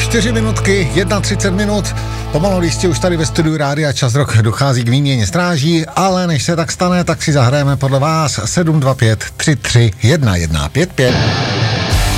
4 minutky, 31 minut. Pomalu jistě už tady ve studiu Rádia Čas Rock dochází k výměně stráží, ale než se tak stane, tak si zahrajeme podle vás 725 33 1155.